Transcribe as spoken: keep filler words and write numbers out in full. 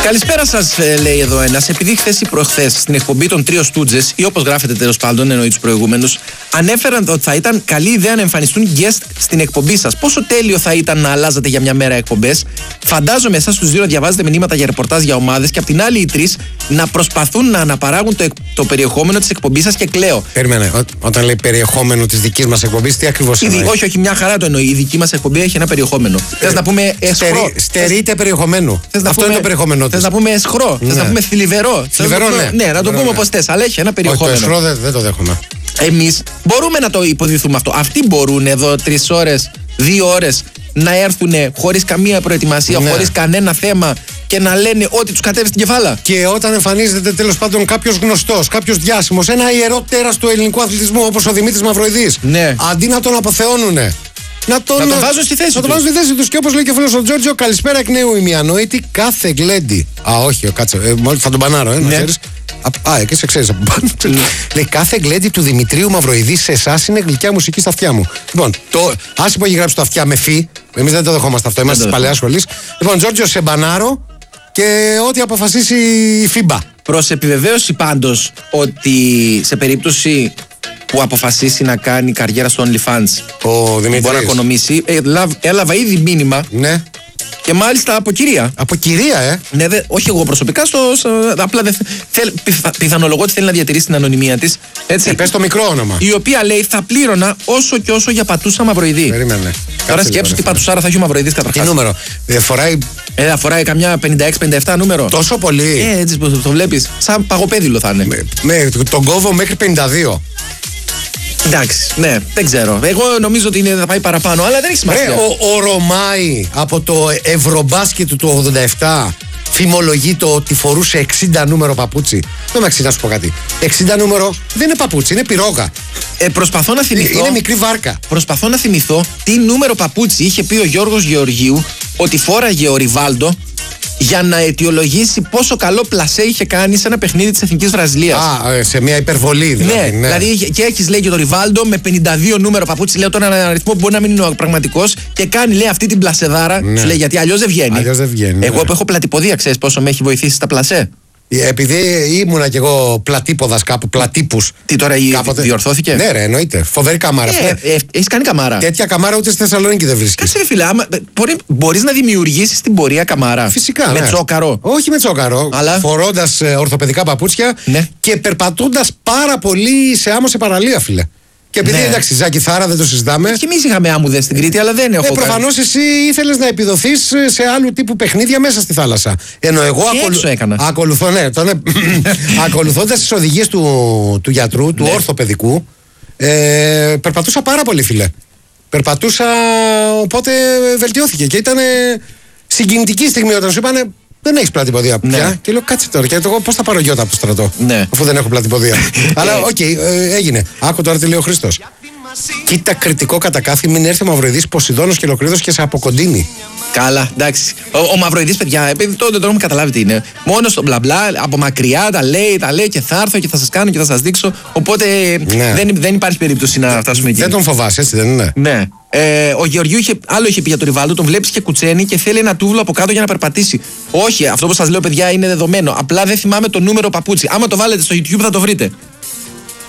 Καλησπέρα σας, λέει εδώ ένας. Επειδή χθες ή προχθές στην εκπομπή των Τρίο Στούτζες, ή όπως γράφετε τέλος πάντων, εννοεί τους προηγούμενους, ανέφεραν ότι θα ήταν καλή ιδέα να εμφανιστούν guest στην εκπομπή σας. Πόσο τέλειο θα ήταν να αλλάζατε για μια μέρα εκπομπές. Φαντάζομαι εσάς τους δύο να διαβάζετε μηνύματα για ρεπορτάζ για ομάδες και απ' την άλλη οι τρεις να προσπαθούν να αναπαράγουν το, το περιεχόμενο της εκπομπής σας και κλαίω. Περίμενε, ό, όταν λέει περιεχόμενο της δικής μας εκπομπής, τι ακριβώς εννοεί? Όχι, όχι, μια χαρά το εννοεί. Η δική μας εκπομπή έχει ένα περιεχόμενο. Ε, Θες να πούμε εσχρό. Στερείται περιεχομένου. Αυτό πούμε, είναι το περιεχόμενο. Θες να πούμε εσχρό, ναι. θες να πούμε θλιβερό. Θλιβερό, ναι. Ναι, να το πούμε όπως θες, αλλά έχει ένα περιεχόμενο. Όχι, το εσχρό δεν, δεν το δέχομαι. Εμείς μπορούμε να το υποδηθούμε αυτό. Αυτοί μπορούν εδώ τρεις ώρες, δύο ώρες να έρθουν χωρίς καμία προετοιμασία, ναι. χωρίς κανένα θέμα και να λένε ό,τι τους κατέβει στην κεφάλα. Και όταν εμφανίζεται τέλος πάντων κάποιος γνωστός, κάποιος διάσημος, ένα ιερό τέρας του ελληνικού αθλητισμού όπως ο Δημήτρης Μαυροειδής, ναι. αντί να τον αποθεώνουνε, να τον, να τον βάζουν στη θέση να τους. τον βάζουν στη θέση τους. Και όπως λέει και ο φίλος ο Τζόρτζιο, καλησπέρα εκ νέου η μη ανόητη κάθε γλέντι. Α, όχι, κάτσε, ε, θα τον μπανάρω, ε, να ναι. ξέρεις. Α, ε, και σε ξέρεις από πάνω. Λέει κάθε γλέντι του Δημητρίου Μαυροειδή σε εσάς είναι γλυκιά μουσική στα αυτιά μου. Λοιπόν, το, άσε που έχει γράψει το αυτιά με φι, εμείς δεν το δεχόμαστε αυτό, είμαστε της παλαιάς σχολής. Λοιπόν, Τζόρτζιο, σε μπανάρω και ό,τι αποφασίσει η φίμπα. Προς επιβεβαίωση πάντως ότι σε περίπτωση που αποφασίσει να κάνει καριέρα στο OnlyFans, ο Δημήτρης μπορεί να οικονομήσει, ε, έλαβα ήδη μήνυμα. Ναι. Και μάλιστα από κυρία. Από κυρία, ε! Ναι, δε, όχι εγώ προσωπικά, στο, στο, απλά δε, θέλ, πιθα, πιθανολογώ ότι θέλει να διατηρήσει την ανωνυμία της. Έτσι. Ε, πες το μικρό όνομα. Η οποία λέει θα πλήρωνα όσο και όσο για πατούσα Μαυροειδή. Περίμενε. Τώρα σκέψου τι πατουσάρα θα έχει ο Μαυροειδής καταρχάς. Τι νούμερο, ε, φοράει. Ε, φοράει καμιά πενήντα έξι πενήντα επτά νούμερο. Τόσο πολύ. Ε, έτσι πως το βλέπεις. Σαν παγοπέδιλο θα είναι. Με, με τον κόβω μέχρι πενήντα δύο. Εντάξει, ναι, δεν ξέρω. Εγώ νομίζω ότι είναι, θα πάει παραπάνω, αλλά δεν έχει σημασία. Ρε, ο, ο Ρωμάη από το Ευρωμπάσκετ του ογδόντα επτά φημολογεί το ότι φορούσε εξήντα νούμερο παπούτσι. Δεν με να σου πω κάτι. εξήντα νούμερο δεν είναι παπούτσι, είναι πυρόγα. Ε, προσπαθώ να θυμηθώ. Είναι μικρή βάρκα. Προσπαθώ να θυμηθώ τι νούμερο παπούτσι είχε πει ο Γιώργος Γεωργίου ότι φόραγε ο Ριβάλντο για να αιτιολογήσει πόσο καλό πλασέ είχε κάνει σε ένα παιχνίδι της Εθνικής Βραζιλίας. Α, σε μια υπερβολή δηλαδή. Ναι, ναι. δηλαδή και έχεις λέει και τον Ριβάλντο με πενήντα δύο νούμερο παπούτσι, λέω τώρα έναν αριθμό που μπορεί να μην είναι ο πραγματικός και κάνει λέει αυτή την πλασεδάρα. Ναι. Σου λέει γιατί αλλιώς δεν βγαίνει. Αλλιώς δεν βγαίνει. Εγώ ναι. που έχω πλατυποδία, ξέρεις πόσο με έχει βοηθήσει στα πλασέ. Επειδή ήμουνα κι εγώ πλατύποδας κάπου, πλατύπους. Τι τώρα κάποτε... διορθώθηκε. Ναι, ρε, εννοείται. Φοβερή καμάρα. Ε, ε, ε, έχεις κάνει καμάρα. Τέτοια καμάρα ούτε στη Θεσσαλονίκη δεν βρίσκεις. Κάτσε, φίλε, άμα, μπορεί, μπορείς να δημιουργήσεις την πορεία καμάρα. Φυσικά. Με ναι. τσόκαρο. Όχι με τσόκαρο. Αλλά... φορώντας ε, ορθοπαιδικά παπούτσια ναι. και περπατώντας πάρα πολύ σε άμμο σε παραλία, φίλε. Και επειδή ναι. εντάξει, Ζάκη Θάρα δεν το συζητάμε. Και εμείς είχαμε άμμουδες στην Κρήτη, αλλά δεν έχω. Ε, προφανώς εσύ ήθελες να επιδοθείς σε άλλου τύπου παιχνίδια μέσα στη θάλασσα. Ενώ εγώ ακολου... έκανα. ακολουθώ, ναι, τον... ακολουθώντας τις οδηγίες του, του γιατρού, του ναι. ορθοπαιδικού, ε, περπατούσα πάρα πολύ, φίλε. Περπατούσα, οπότε βελτιώθηκε και ήταν συγκινητική στιγμή όταν σου είπανε. Δεν έχει πλατυποδία πια. Ναι. Και λέω κάτσε τώρα. Και εγώ πώς θα πάρω γιώτα από το στρατό, ναι. αφού δεν έχω πλατυποδία. Αλλά οκ, okay, ε, έγινε. Άκου τώρα τι λέει ο Χρήστος. Κοίτα κριτικό κατακάθι, μην έρθει ο Μαυροειδής Ποσειδώνος και Λοκρίδος και σε αποκοντίνει. Καλά, εντάξει. Ο, ο Μαυροειδής, παιδιά, επειδή τότε δεν έχουμε καταλάβει τι είναι. Μόνο στο μπλα μπλα, από μακριά τα λέει, τα λέει και θα έρθω και θα σας κάνω και θα σας δείξω. Οπότε ναι. δεν, δεν υπάρχει περίπτωση να φτάσουμε εκεί. Δεν τον φοβάσαι, έτσι δεν είναι. Ναι. Ε, ο Γεωργίου είχε, άλλο είχε πει για τον Ριβάλντο, τον βλέπεις και κουτσένει και θέλει ένα τούβλο από κάτω για να περπατήσει. Όχι, αυτό που σας λέω, παιδιά, είναι δεδομένο. Απλά δεν θυμάμαι το νούμερο παπούτσι. Άμα το βάλετε στο YouTube θα το βρείτε.